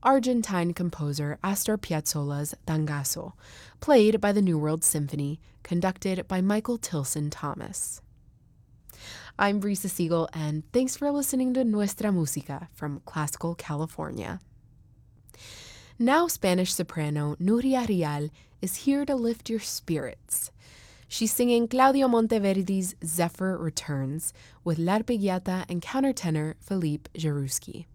Argentine composer Astor Piazzolla's Tangazo, played by the New World Symphony, conducted by Michael Tilson Thomas. I'm Brisa Siegel, and thanks for listening to Nuestra Música from Classical California. Now Spanish soprano Nuria Rial is here to lift your spirits. She's singing Claudio Monteverdi's Zephyr Returns with l'arpeggiata and countertenor Philippe Jarouski.